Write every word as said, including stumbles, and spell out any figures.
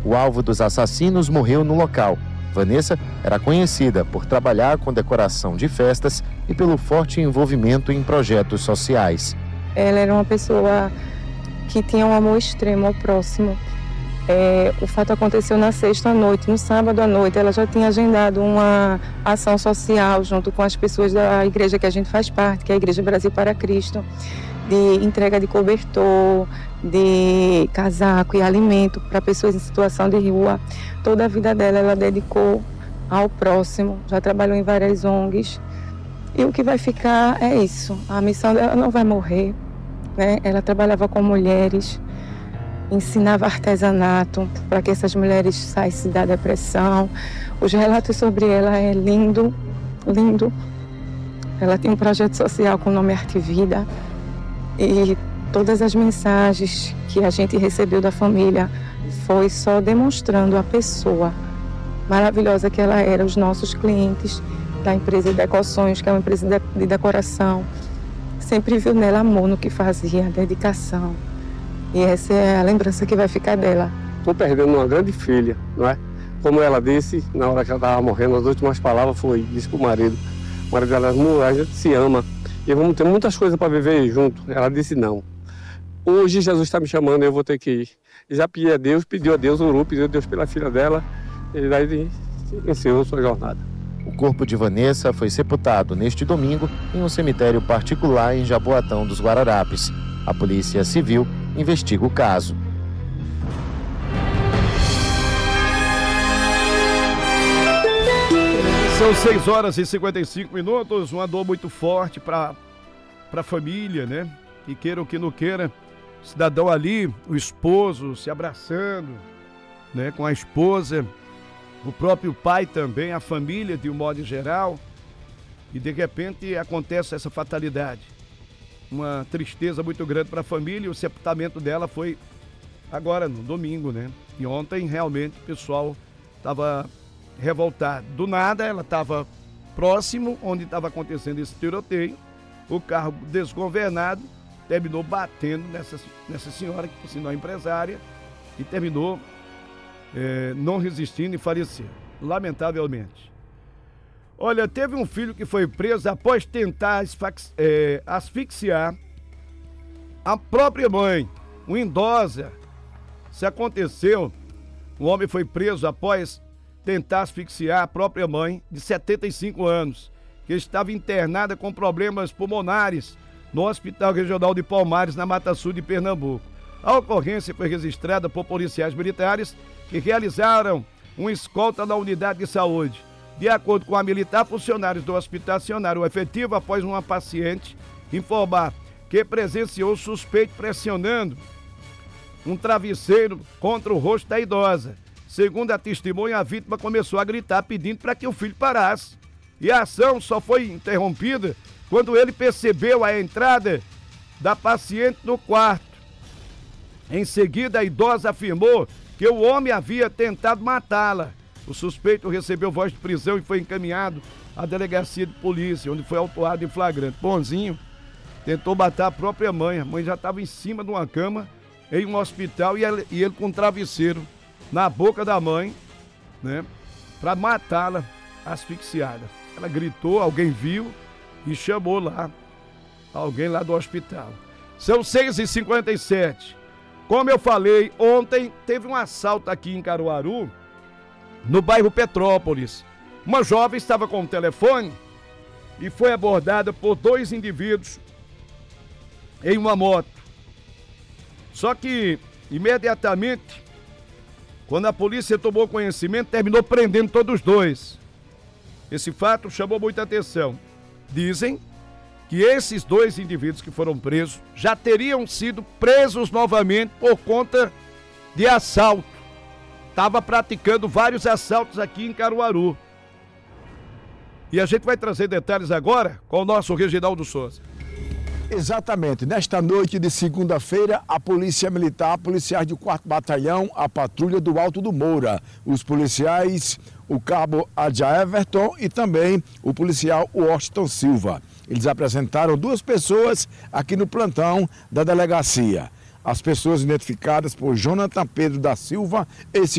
O alvo dos assassinos morreu no local. Vanessa era conhecida por trabalhar com decoração de festas e pelo forte envolvimento em projetos sociais. Ela era uma pessoa que tinha um amor extremo ao próximo. É, o fato aconteceu na sexta à noite. No sábado à noite, ela já tinha agendado uma ação social junto com as pessoas da igreja que a gente faz parte, que é a Igreja Brasil para Cristo, de entrega de cobertor, de casaco e alimento para pessoas em situação de rua. Toda a vida dela ela dedicou ao próximo, já trabalhou em várias O N Gs. E o que vai ficar é isso, a missão dela não vai morrer, né? Ela trabalhava com mulheres, ensinava artesanato para que essas mulheres saíssem da depressão. Os relatos sobre ela é lindo, lindo. Ela tem um projeto social com o nome Arte Vida e todas as mensagens que a gente recebeu da família foi só demonstrando a pessoa maravilhosa que ela era. Os nossos clientes da empresa Decoções, que é uma empresa de decoração, sempre viu nela amor no que fazia, dedicação. E essa é a lembrança que vai ficar dela. Estou perdendo uma grande filha, não é? Como ela disse, na hora que ela estava morrendo, as últimas palavras foi, disse para o marido, o marido dela, a gente se ama e vamos ter muitas coisas para viver junto. Ela disse não. Hoje Jesus está me chamando, eu vou ter que ir. E já pedi a Deus, pediu a Deus, orou, pediu a Deus pela filha dela, e daí encerrou sua jornada. O corpo de Vanessa foi sepultado neste domingo em um cemitério particular em Jaboatão dos Guararapes. A Polícia Civil investiga o caso. São seis horas e cinquenta e cinco minutos, uma dor muito forte para a família, né? Que queira ou que não queira, o cidadão ali, o esposo se abraçando, né, com a esposa, o próprio pai também, a família de um modo geral, e de repente acontece essa fatalidade. Uma tristeza muito grande para a família, e o sepultamento dela foi agora no domingo, né? E ontem realmente o pessoal estava revoltado. Do nada ela estava próximo onde estava acontecendo esse tiroteio, o carro desgovernado terminou batendo nessa, nessa senhora, que por sinal é empresária, e terminou é, não resistindo e faleceu, lamentavelmente. Olha, teve um filho que foi preso após tentar asfix, é, asfixiar a própria mãe, uma idosa. Isso aconteceu, um homem foi preso após tentar asfixiar a própria mãe, de setenta e cinco anos, que estava internada com problemas pulmonares no Hospital Regional de Palmares, na Mata Sul de Pernambuco. A ocorrência foi registrada por policiais militares que realizaram uma escolta na unidade de saúde. De acordo com a militar, funcionários do hospital acionaram o efetivo após uma paciente informar que presenciou o suspeito pressionando um travesseiro contra o rosto da idosa. Segundo a testemunha, a vítima começou a gritar pedindo para que o filho parasse. E a ação só foi interrompida quando ele percebeu a entrada da paciente no quarto. Em seguida, a idosa afirmou que o homem havia tentado matá-la. O suspeito recebeu voz de prisão e foi encaminhado à delegacia de polícia, onde foi autuado em flagrante. Bonzinho tentou matar a própria mãe. A mãe já estava em cima de uma cama em um hospital e ele, e ele com um travesseiro na boca da mãe, né, para matá-la asfixiada. Ela gritou, alguém viu e chamou lá alguém lá do hospital. São seis e cinquenta e sete. Como eu falei, ontem teve um assalto aqui em Caruaru, no bairro Petrópolis. Uma jovem estava com o telefone e foi abordada por dois indivíduos em uma moto. Só que, imediatamente, quando a polícia tomou conhecimento, terminou prendendo todos os dois. Esse fato chamou muita atenção. Dizem que esses dois indivíduos que foram presos já teriam sido presos novamente por conta de assalto. Estava praticando vários assaltos aqui em Caruaru. E a gente vai trazer detalhes agora com o nosso Reginaldo Souza. Exatamente. Nesta noite de segunda-feira, a Polícia Militar, policiais do quarto Batalhão, a patrulha do Alto do Moura, os policiais, o cabo Adja Everton e também o policial Washington Silva. Eles apresentaram duas pessoas aqui no plantão da delegacia. As pessoas identificadas por Jonathan Pedro da Silva, esse